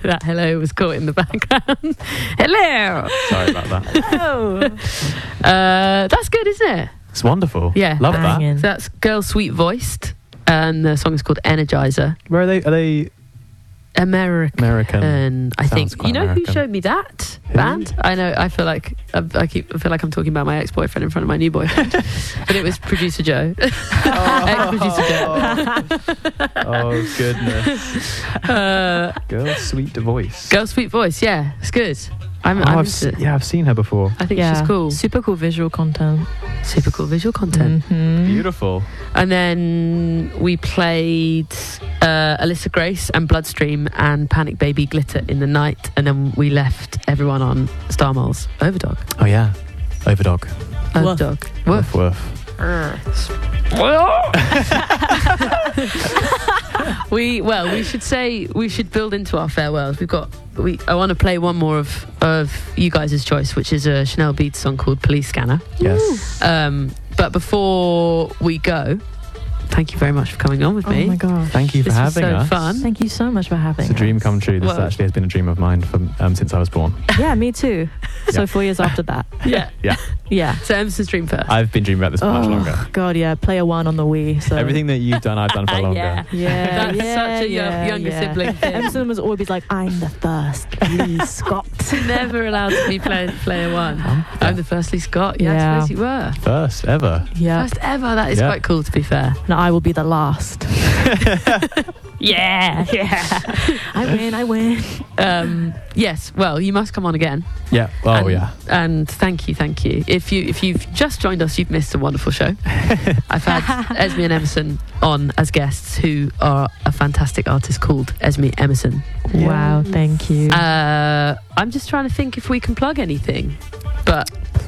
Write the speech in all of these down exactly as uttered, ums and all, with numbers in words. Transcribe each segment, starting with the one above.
That hello was caught in the background. Hello. Sorry about that. Hello. Uh, that's good, isn't it? It's wonderful. Yeah. Love Banging. So that's Girl Sweet Voiced, and the song is called Energizer. that. Where are they? Are they American. American? I Sounds think quite you know American. who showed me that Who? band. I know. I feel like I, I keep. I feel like I'm talking about my ex-boyfriend in front of my new boyfriend, but it was producer Joe. Ex-producer Joe. Oh goodness. Uh, Girl, sweet voice. Girl Sweet Voice. Yeah, it's good. I'm. Oh, I'm I've into se- it. yeah, I've seen her before. I think Yeah. she's cool. Super cool visual content. Super cool visual content. Mhm. Beautiful. And then we played uh, Alyssa Grace and Bloodstream and Panic Baby Glitter in the night, and then we left everyone on Star Mole's Overdog. Oh yeah, Overdog. Woof. Overdog. Woof woof. we well, we should say we should build into our farewells. We've got we. I want to play one more of of you guys' choice, which is a Chanel Beats song called Police Scanner. Yes. Um, but before we go, thank you very much for coming on with Oh me. my gosh. Thank you for This was having so us. fun. Thank you so much for having It's a dream us. come true. This Well- actually has been a dream of mine for, um, since I was born. Yeah, me too. So Yeah. four years after that. Yeah. Yeah. Yeah. So Emerson's Dream first. I've been dreaming about this for much longer. Oh God, yeah. Player one on the Wii. So Everything that you've done, I've done for longer. Yeah. Yeah, That's yeah, such a young- yeah, younger yeah. sibling thing. Emerson was always like, "I'm the first, Lee Scott." Never allowed to be play, player one. Um, I'm the first Lee Scott. Yeah, Yeah. I suppose you were. First ever. Yeah. First ever. That is Yeah. quite cool, to be fair. And I will be the last. Yeah, yeah. I win. I win. Um, yes. Well, you must come on again. Yeah. Oh and, yeah. And thank you, thank you. If you if you've just joined us, you've missed a wonderful show. I've had Esme and Emerson on as guests, who are a fantastic artist called Esme Emerson. Wow. Thank you. Uh, I'm just trying to think if we can plug anything, but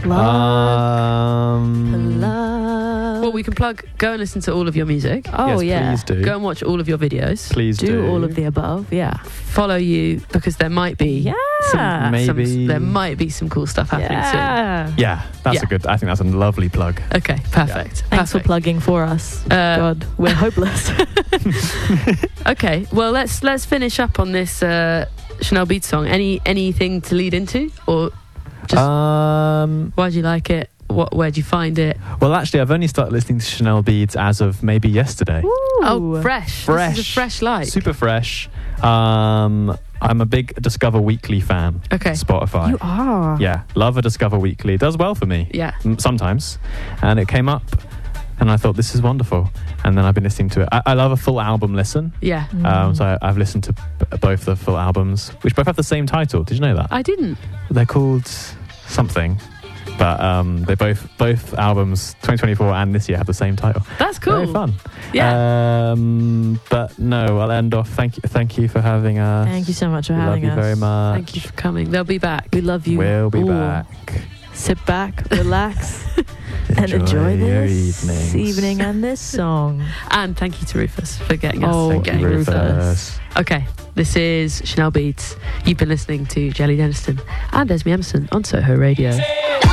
Um, Love. well, we can plug. Go and listen to all of your music. Oh yes, yeah. Please do. Go and watch all of your videos. Please do. Do all of the above. Yeah. Follow you, because there might be Yeah. some, Maybe- some, there might be some cool stuff happening Yeah. Yeah, that's Yeah. a good. I think that's a lovely plug. soon. Okay, perfect. Thanks for perfect. plugging for us. Uh, God, we're hopeless. Okay, well let's let's finish up on this uh, Chanel Beats song. Any anything to lead into, or just Um, why'd you like it? What where'd you find it? well, actually, I've only started listening to Chanel Beads as of maybe yesterday. Oh, fresh, This is a Fresh. fresh light. Super fresh. Um, I'm a big Discover Weekly fan. Okay. Spotify. You are. Yeah, love a Discover Weekly. It does well for me. Yeah. M- Sometimes. And it came up, and I thought, this is wonderful. And then I've been listening to it. I, I love a full album listen. Yeah. Mm. Um, so I, I've listened to b- both the full albums, which both have the same title. Did you know that? I didn't. They're called something. But um, they both both albums, twenty twenty-four and this year, have the same title. That's cool. Very fun. Yeah. Um, but no, I'll end off. Thank you, thank you for having us. Thank you so much for We having love you us. very much. Thank you for coming. They'll be back. We love you. We'll be all. back. Sit back, relax, and enjoy your this evenings. evening and this song. And thank you to Rufus for getting us. Oh, and getting Rufus. us. Okay, this is Chanel Beats. You've been listening to Jelly Denniston and Esme Emerson on Soho Radio.